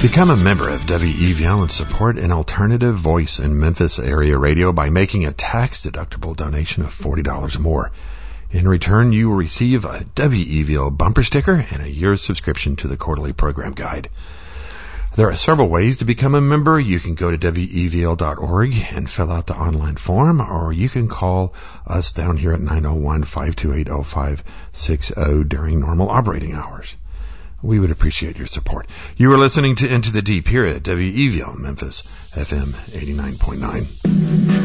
Become a member of WEVL and support an alternative voice in Memphis area radio by making a tax-deductible donation of $40 or more. In return, you will receive a WEVL bumper sticker and a year's subscription to the quarterly program guide. There are several ways to become a member. You can go to WEVL.org and fill out the online form, or you can call us down here at 901-528-0560 during normal operating hours. We would appreciate your support. You are listening to Into the Deep here at WEVL Memphis FM 89.9.